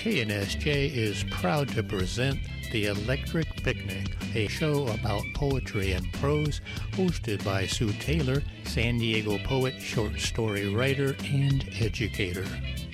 KNSJ is proud to present The Electric Picnic, a show about poetry and prose, hosted by Sue Taylor, San Diego poet, short story writer, and educator.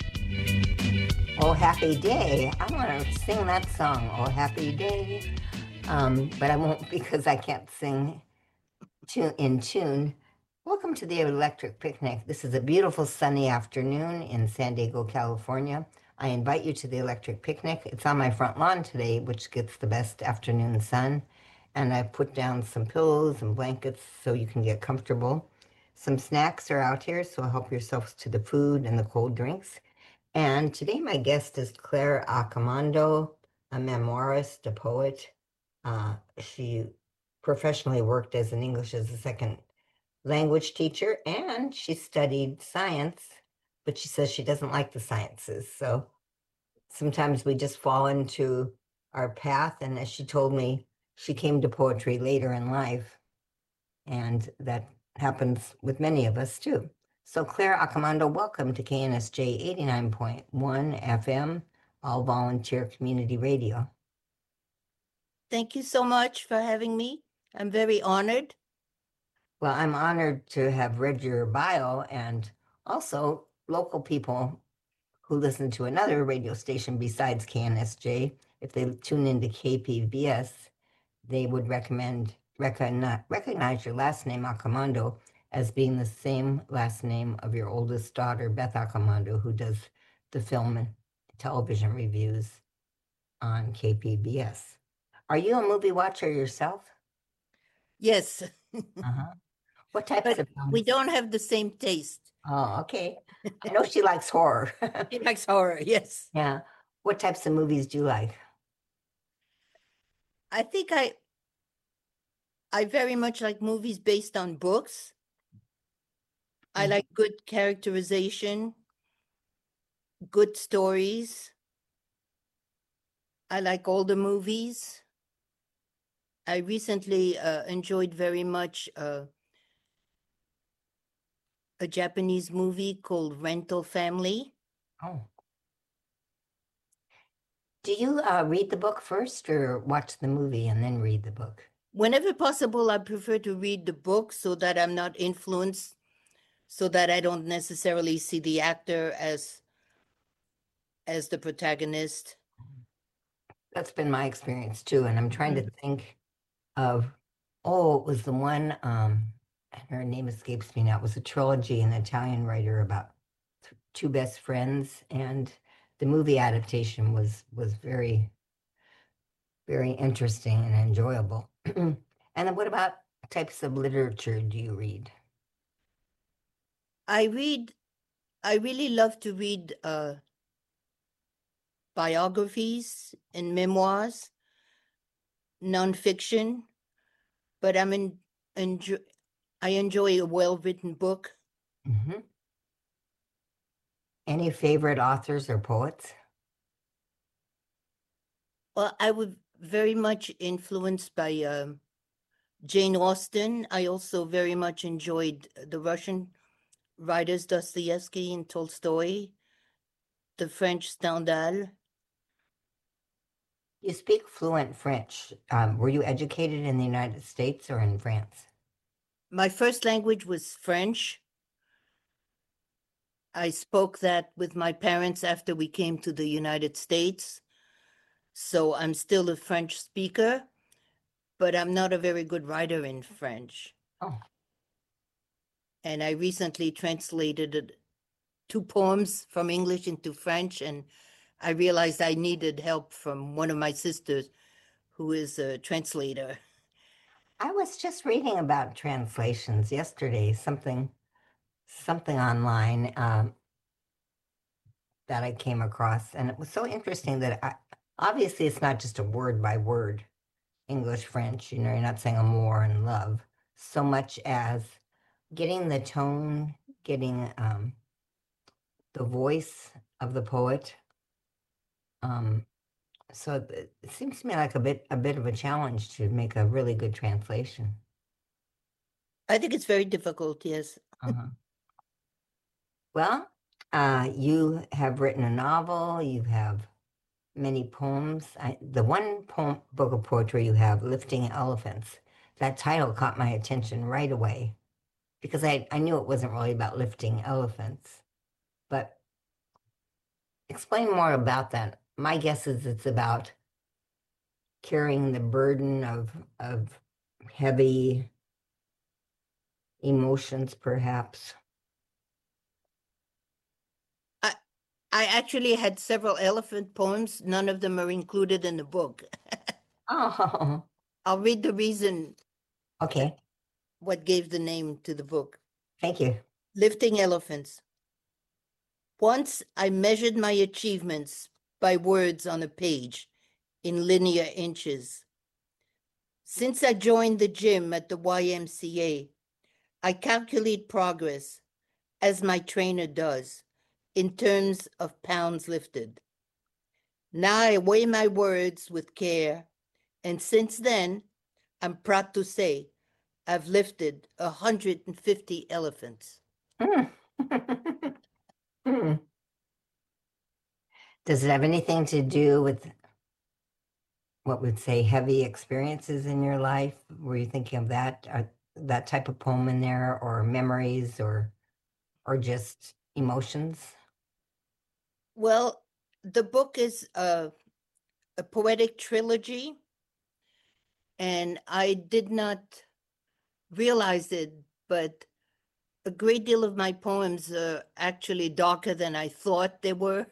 Oh, happy day. I want to sing that song, Oh, Happy Day. But I won't because I can't sing in tune. Welcome to the Electric Picnic. This is a beautiful sunny afternoon in San Diego, California. I invite you to the Electric Picnic. It's on my front lawn today, which gets the best afternoon sun. And I put down some pillows and blankets so you can get comfortable. Some snacks are out here, so help yourselves to the food and the cold drinks. And today my guest is Claire Accomando, a memoirist, a poet. She professionally worked as an English as a second language teacher, and she studied science, but she says she doesn't like the sciences. So sometimes we just fall into our path. And as she told me, she came to poetry later in life, and that happens with many of us too. So Claire Accomando, welcome to KNSJ 89.1 FM, all volunteer community radio. Thank you so much for having me. I'm very honored. Well, I'm honored to have read your bio, and also local people who listen to another radio station besides KNSJ, if they tune into KPBS, they would recognize your last name, Accomando, as being the same last name of your oldest daughter, Beth Accomando, who does the film and television reviews on KPBS. Are you a movie watcher yourself? Yes. Uh-huh. What types of films? We don't have the same taste. Oh, okay. I know she likes horror. She likes horror, yes. Yeah. What types of movies do you like? I think I very much like movies based on books. I like good characterization, good stories. I like older movies. I recently enjoyed very much a Japanese movie called Rental Family. Oh. Do you read the book first or watch the movie and then read the book? Whenever possible, I prefer to read the book so that I'm not influenced, so that I don't necessarily see the actor as the protagonist. That's been my experience too. And I'm trying to think of, it was the one, and her name escapes me now. It was a trilogy, an Italian writer about two best friends. And the movie adaptation was very, very interesting and enjoyable. And then what about types of literature do you read? I really love to read biographies and memoirs, nonfiction, but I enjoy a well-written book. Mm-hmm. Any favorite authors or poets? Well, I was very much influenced by Jane Austen. I also very much enjoyed the Russian writers Dostoevsky and Tolstoy, the French Stendhal. You speak fluent French. Were you educated in the United States or in France? My first language was French. I spoke that with my parents after we came to the United States. So I'm still a French speaker, but I'm not a very good writer in French. Oh. And I recently translated 2 poems from English into French, and I realized I needed help from one of my sisters who is a translator. I was just reading about translations yesterday, something online that I came across, and it was so interesting that obviously it's not just a word by word English, French, you're not saying amour and love, so much as getting the tone, getting the voice of the poet. So it seems to me like a bit of a challenge to make a really good translation. I think it's very difficult, yes. Uh-huh. Well, you have written a novel, you have many poems. The one book of poetry you have, Lifting Elephants, that title caught my attention right away because I knew it wasn't really about lifting elephants. But explain more about that. My guess is it's about carrying the burden of heavy emotions, perhaps. I actually had several elephant poems. None of them are included in the book. Oh, I'll read the reason okay. what gave the name to the book. Thank you. Lifting Elephants. Once I measured my achievements by words on a page in linear inches. Since I joined the gym at the YMCA, I calculate progress, as my trainer does, in terms of pounds lifted. Now I weigh my words with care, and since then, I'm proud to say I've lifted 150 elephants. Does it have anything to do with what would say heavy experiences in your life? Were you thinking of that type of poem in there, or memories, or just emotions? Well, the book is a poetic trilogy, and I did not realize it, but a great deal of my poems are actually darker than I thought they were.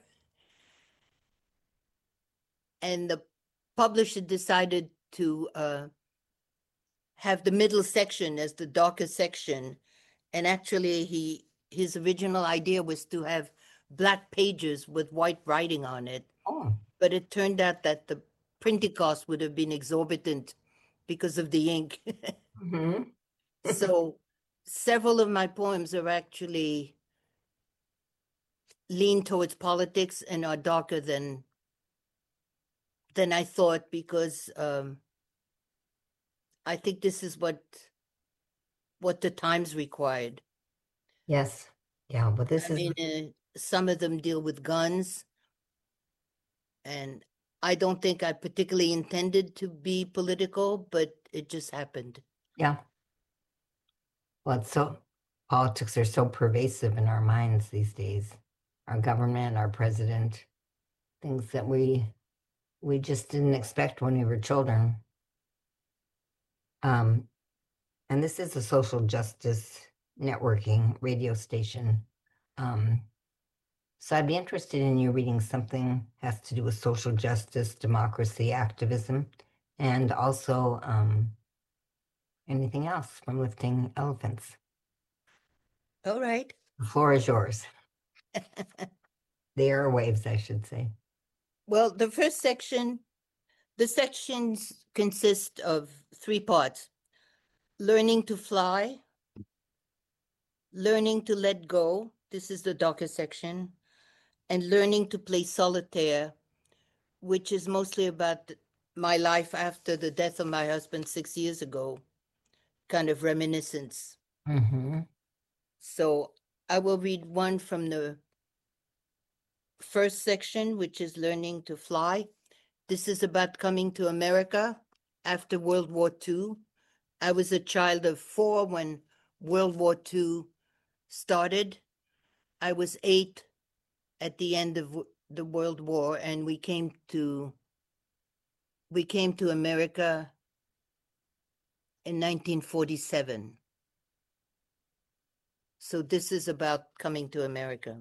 And the publisher decided to have the middle section as the darker section. And actually, his original idea was to have black pages with white writing on it. Oh, But it turned out that the printing cost would have been exorbitant because of the ink. mhm. So several of my poems are actually lean towards politics and are darker than I thought, because I think this is what the times required. Yes. Yeah. But this I is. mean, some of them deal with guns, and I don't think I particularly intended to be political, but it just happened. Yeah. Well, it's so politics are so pervasive in our minds these days. Our government, our president, things that we just didn't expect when we were children. And this is a social justice networking radio station. So I'd be interested in you reading something has to do with social justice, democracy, activism, and also anything else from Lifting Elephants. All right. The floor is yours. The airwaves, I should say. Well, the sections consist of 3 parts: learning to fly, learning to let go, this is the darker section, and learning to play solitaire, which is mostly about my life after the death of my husband 6 years ago, kind of reminiscence. Mm-hmm. So I will read one from the first section, which is learning to fly. This is about coming to America after World War II. I was a child of 4 when World War II started. I was 8 at the end of the World War, and we came to America in 1947. So this is about coming to America.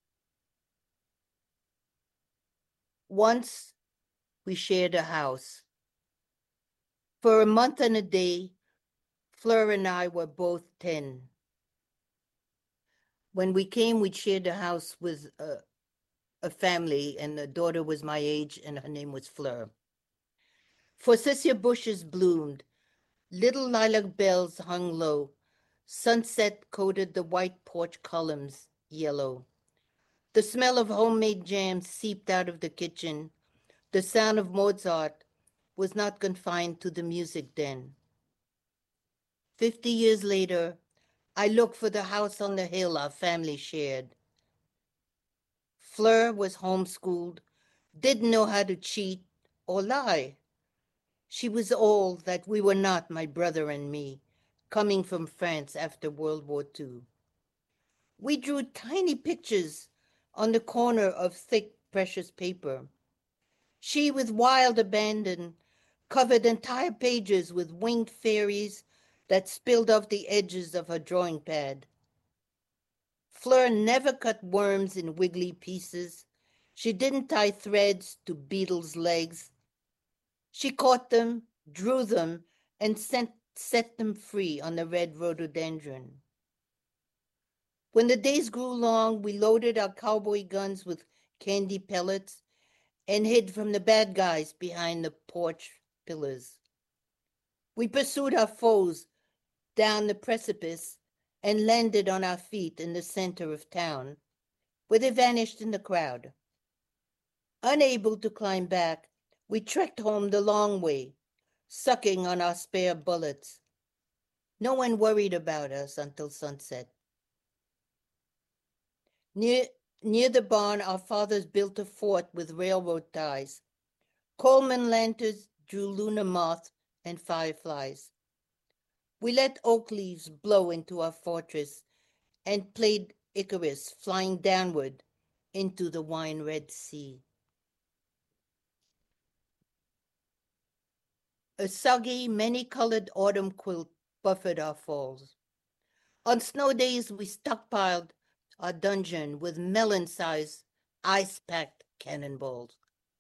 Once we shared a house. For a month and a day, Fleur and I were both 10. When we came, we shared a house with a family, and the daughter was my age, and her name was Fleur. Forsythia bushes bloomed. Little lilac bells hung low. Sunset coated the white porch columns yellow. The smell of homemade jam seeped out of the kitchen. The sound of Mozart was not confined to the music den. 50 years later, I look for the house on the hill our family shared. Fleur was homeschooled, didn't know how to cheat or lie. She was all that we were not, my brother and me, coming from France after World War II. We drew tiny pictures on the corner of thick, precious paper. She, with wild abandon, covered entire pages with winged fairies that spilled off the edges of her drawing pad. Fleur never cut worms in wiggly pieces. She didn't tie threads to beetles' legs. She caught them, drew them, and set them free on the red rhododendron. When the days grew long, we loaded our cowboy guns with candy pellets and hid from the bad guys behind the porch pillars. We pursued our foes down the precipice and landed on our feet in the center of town, where they vanished in the crowd. Unable to climb back, we trekked home the long way, sucking on our spare bullets. No one worried about us until sunset. Near the barn, our fathers built a fort with railroad ties. Coleman lanterns drew lunar moths and fireflies. We let oak leaves blow into our fortress and played Icarus flying downward into the wine-red sea. A soggy, many-colored autumn quilt buffered our falls. On snow days, we stockpiled our dungeon with melon-sized, ice-packed cannonballs.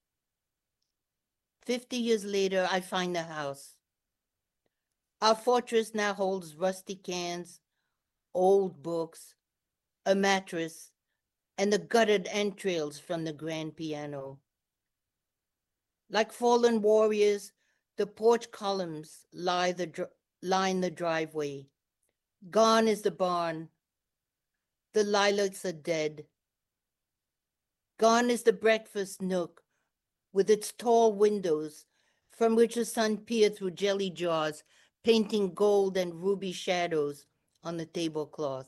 50 years later, I find the house. Our fortress now holds rusty cans, old books, a mattress, and the gutted entrails from the grand piano. Like fallen warriors, the porch columns line the driveway. Gone is the barn. The lilacs are dead. Gone is the breakfast nook with its tall windows from which the sun peered through jelly jars, painting gold and ruby shadows on the tablecloth.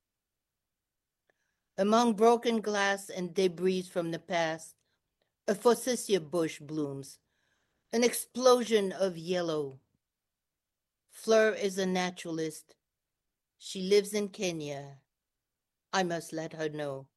Among broken glass and debris from the past, a forsythia bush blooms, an explosion of yellow. Fleur is a naturalist. She lives in Kenya. I must let her know.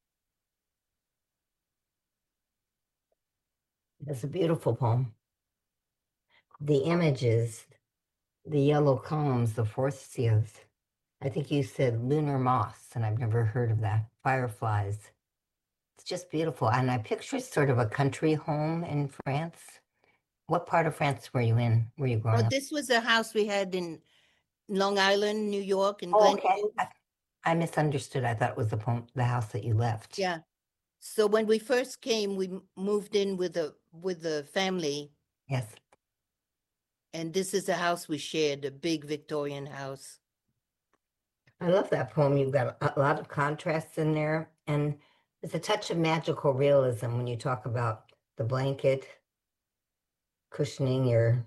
It's a beautiful poem. The images, the yellow columns, the forsythias. I think you said lunar moths, and I've never heard of that. Fireflies. It's just beautiful. And I picture sort of a country home in France. What part of France were you in? Were you growing up? This was a house we had in Long Island, New York, in Oh, Glen okay. Cove. I misunderstood. I thought it was the house that you left. Yeah. So when we first came, we moved in with the family, Yes. and this is a house we shared, a big Victorian house. I love that poem. You've got a lot of contrasts in there, and there's a touch of magical realism when you talk about the blanket cushioning your,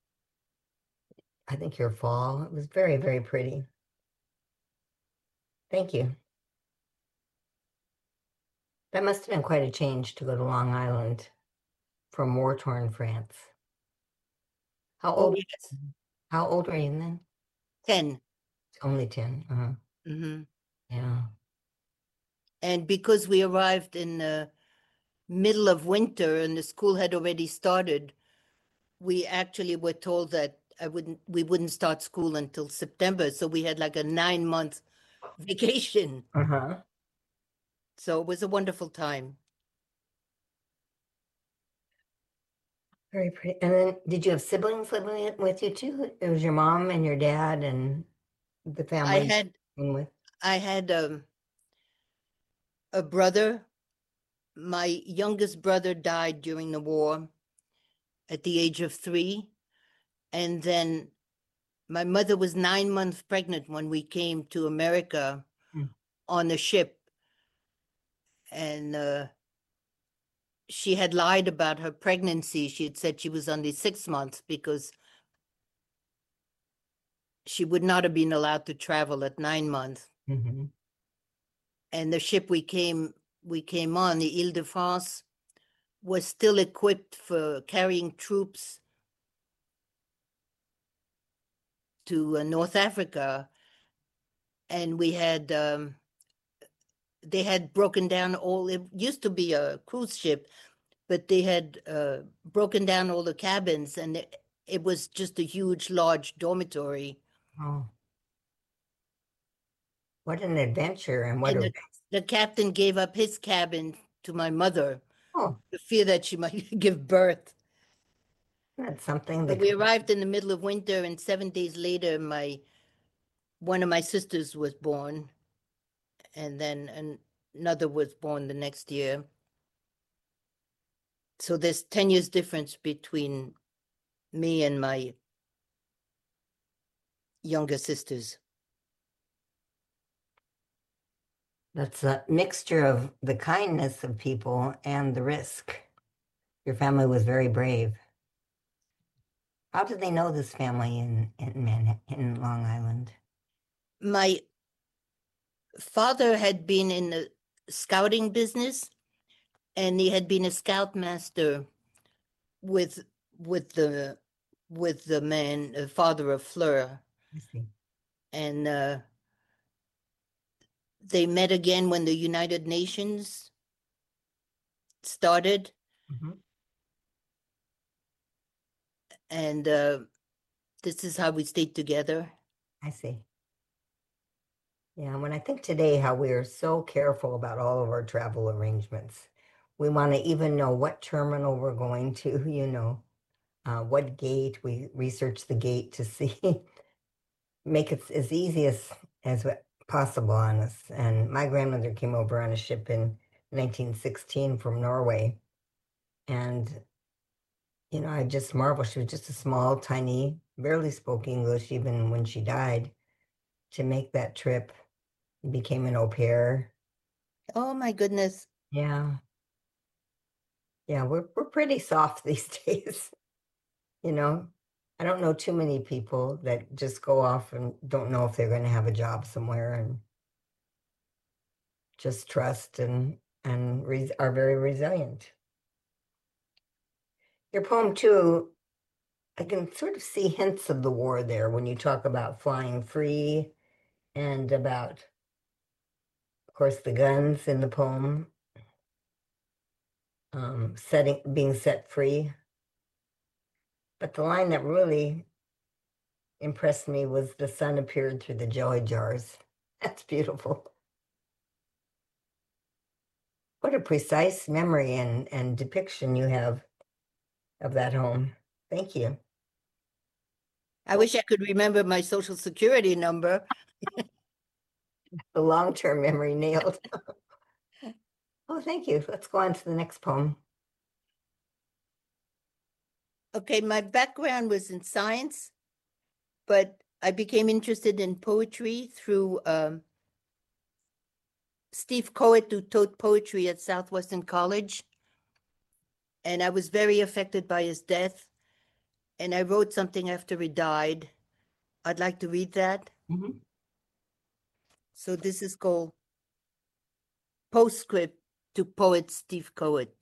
I think your fall. It was very, very pretty. Thank you. That must have been quite a change to go to Long Island from war-torn France. How old? Yes. How old were you then? 10. Only 10. Mm-hmm. Yeah. And because we arrived in the middle of winter and the school had already started, we actually were told that we wouldn't start school until September. So we had like a 9-month vacation. So it was a wonderful time. Very pretty. And then did you have siblings living with you too? It was your mom and your dad and the family I had a brother. My youngest brother died during the war at the age of 3. And then my mother was 9 months pregnant when we came to America on the ship. And she had lied about her pregnancy. She had said she was only 6 months because she would not have been allowed to travel at 9 months. And the ship we came on, the Ile-de-France, was still equipped for carrying troops to North Africa, and we had they had broken down all. It used to be a cruise ship, but they had broken down all the cabins, and it was just a huge, large dormitory. Oh, what an adventure! And what And a the captain gave up his cabin to my mother, oh, the fear that she might give birth. that's something So that we arrived in the middle of winter, and 7 days later, one of my sisters was born, and then another was born the next year. So there's 10 years difference between me and my younger sisters. that's a mixture of the kindness of people and the risk. Your family was very brave. How did they know this family in Manhattan, in Long Island? My father had been in the scouting business, and he had been a scoutmaster with the man, father of Fleur, I see. and they met again when the United Nations started, Mhm. and this is how we stayed together. I see. Yeah, when I think today how we are so careful about all of our travel arrangements, we want to even know what terminal we're going to, what gate. We research the gate to see, make it as easy as possible on us. And my grandmother came over on a ship in 1916 from Norway, and I just marvel. She was just a small, tiny, barely spoke English even when she died. To make that trip, became an au pair. Oh my goodness. Yeah. Yeah, we're pretty soft these days. You know, I don't know too many people that just go off and don't know if they're going to have a job somewhere and just trust and are very resilient. Your poem too, I can sort of see hints of the war there when you talk about flying free and about, of course, the guns in the poem, being set free. But the line that really impressed me was the sun appeared through the joy jars. That's beautiful. What a precise memory and depiction you have of that home. Thank you. I wish I could remember my social security number. The long-term memory nailed. Oh, thank you. Let's go on to the next poem. Okay, my background was in science, but I became interested in poetry through Steve Coet, who taught poetry at Southwestern College. And I was very affected by his death. And I wrote something after he died. I'd like to read that. Mhm. So this is called Postscript to poet Steve Coet.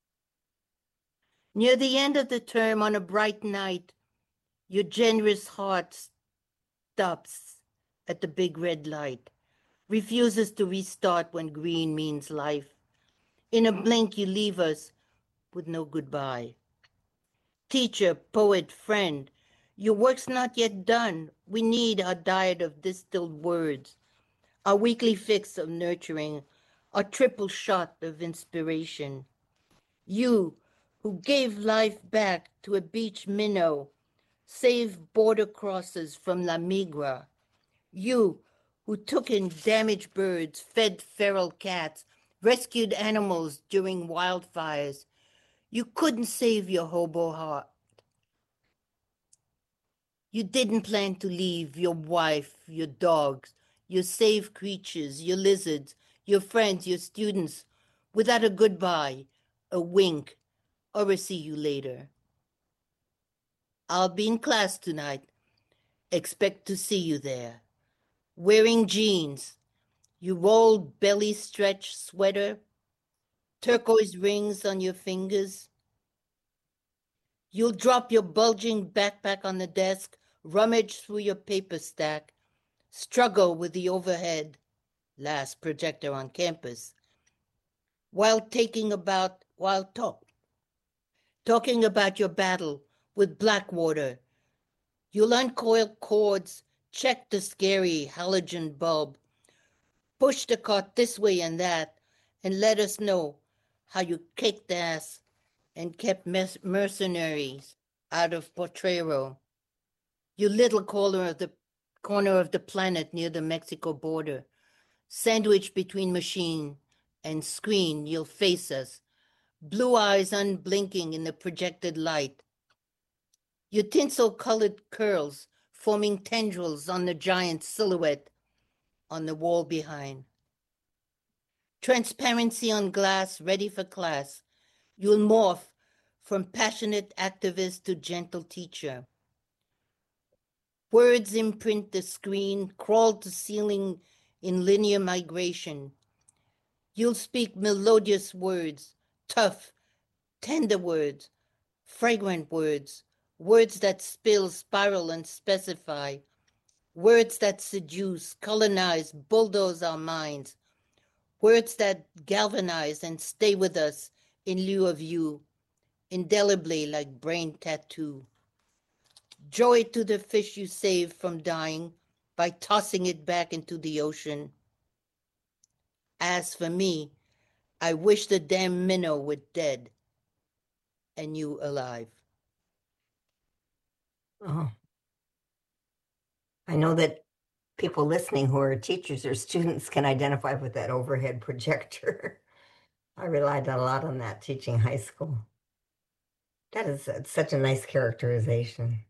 Near the end of the term, on a bright night, your generous heart stops at the big red light, refuses to restart when green means life. In a blink, you leave us with no goodbye. Teacher, poet, friend, your work's not yet done. We need our diet of distilled words, our weekly fix of nurturing, our triple shot of inspiration. You, who gave life back to a beach minnow, saved border crossers from La Migra. You, who took in damaged birds, fed feral cats, rescued animals during wildfires. You couldn't save your hobo heart. You didn't plan to leave your wife, your dogs, your safe creatures, your lizards, your friends, your students, without a goodbye, a wink, or a see you later. I'll be in class tonight. Expect to see you there. Wearing jeans, your rolled belly stretch sweater, turquoise rings on your fingers. You'll drop your bulging backpack on the desk, rummage through your paper stack, struggle with the overhead, last projector on campus, while talking about your battle with Blackwater. You'll uncoil cords, check the scary halogen bulb, push the cart this way and that, and let us know how you kicked ass and kept mercenaries out of Potrero. You little corner of the planet near the Mexico border, sandwiched between machine and screen, you'll face us, blue eyes unblinking in the projected light. Your tinsel-colored curls forming tendrils on the giant silhouette on the wall behind. Transparency on glass, ready for class. You'll morph from passionate activist to gentle teacher. Words imprint the screen, crawl to ceiling in linear migration. You'll speak melodious words, tough, tender words, fragrant words, words that spiral and specify, words that seduce, colonize, bulldoze our minds, words that galvanize and stay with us in lieu of you, indelibly like brain tattoo. Joy to the fish you saved from dying by tossing it back into the ocean. As for me, I wish the damn minnow were dead and you alive. Oh. I know that people listening who are teachers or students can identify with that overhead projector. I relied a lot on that teaching high school. That is such a nice characterization.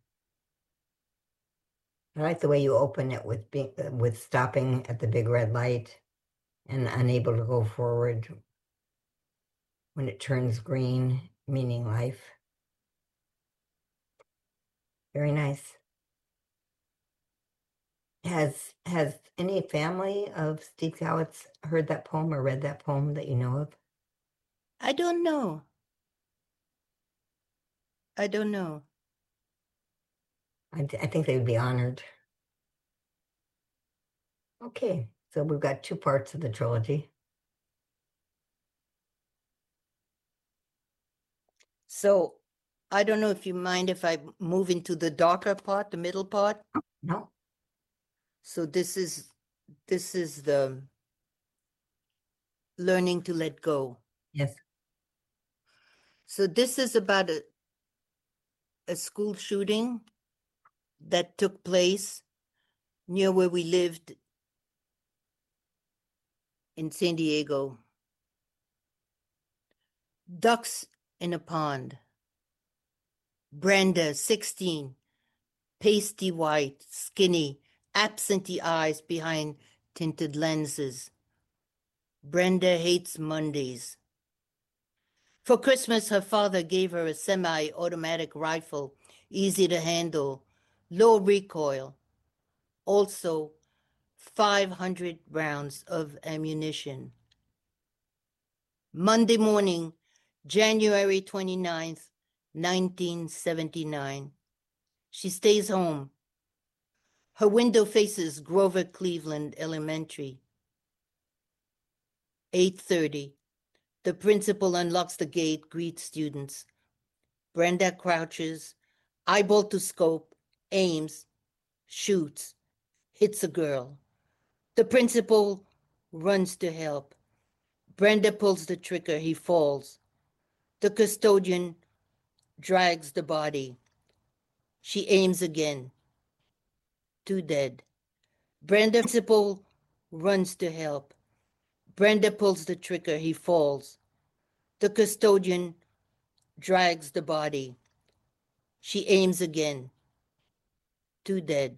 I like the way you open it with stopping at the big red light and unable to go forward when it turns green, meaning life. Very nice. Has any family of Steve Cowit's heard that poem or read that poem that you know of? I don't know. I think they would be honored. Okay, so we've got two parts of the trilogy. So I don't know if you mind if I move into the darker part, the middle part. No. So this is the learning to let go. Yes. So this is about a school shooting that took place near where we lived in San Diego. Ducks in a pond. Brenda, 16, pasty white, skinny, absentee eyes behind tinted lenses. Brenda hates Mondays. For Christmas, her father gave her a semi-automatic rifle, easy to handle, low recoil. Also, 500 rounds of ammunition. Monday morning, January 29th, 1979. She stays home. Her window faces Grover Cleveland Elementary. 8:30. The principal unlocks the gate, greets students. Brenda crouches, eyeball to scope, aims, shoots, hits a girl. The principal runs to help. Brenda pulls the trigger, he falls. The custodian drags the body. She aims again. 2 dead. Brenda principal runs to help. Brenda pulls the trigger, he falls. The custodian drags the body. She aims again. 2 dead.